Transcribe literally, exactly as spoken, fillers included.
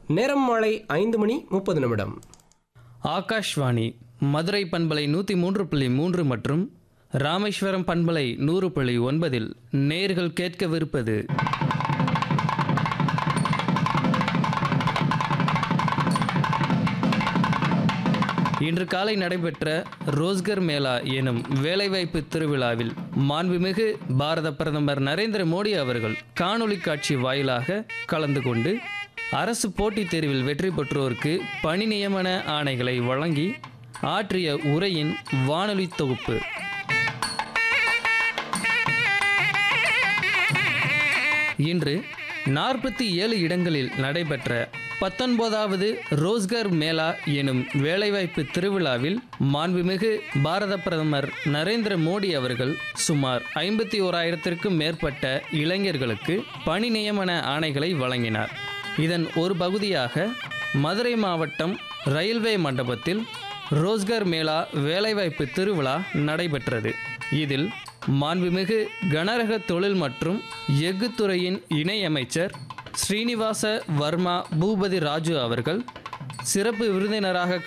நேரம் மாலை ஐந்து மணி முப்பது நிமிடம். ஆகாஷ்வாணி மதுரை பண்பலை நூற்றி மூன்று புள்ளி மூன்று மற்றும் ராமேஸ்வரம் பண்பலை நூறு புள்ளி ஒன்பதில் நேர்கள் கேட்கவிருப்பது இன்று காலை நடைபெற்ற ரோஸ்கர் மேளா எனும் வேலைவாய்ப்பு திருவிழாவில் மாண்புமிகு பாரத பிரதமர் நரேந்திர மோடி அவர்கள் காணொளி காட்சி வாயிலாக கலந்து கொண்டு அரசு போட்டித் தேர்வில் வெற்றி பெற்றோருக்கு பணி நியமன ஆணைகளை வழங்கி ஆற்றிய உரையின் வானொலி தொகுப்பு. இன்று நாற்பத்தி ஏழு இடங்களில் நடைபெற்ற பத்தொன்பதாவது ரோஸ்கர் மேளா எனும் வேலைவாய்ப்பு திருவிழாவில் மாண்புமிகு பாரத பிரதமர் நரேந்திர மோடி அவர்கள் சுமார் ஐம்பத்தி ஓராயிரத்திற்கும் மேற்பட்ட இளைஞர்களுக்கு பணி நியமன ஆணைகளை வழங்கினார். இதன் ஒரு பகுதியாக மதுரை மாவட்டம் ரயில்வே மண்டபத்தில் ரோஸ்கர் மேளா வேலைவாய்ப்பு திருவிழா நடைபெற்றது. இதில் மாண்புமிகு கனரக தொழில் மற்றும் எஃகு துறையின் இணையமைச்சர் ஸ்ரீனிவாச வர்மா பூபதி ராஜு அவர்கள் சிறப்பு விருந்தினராக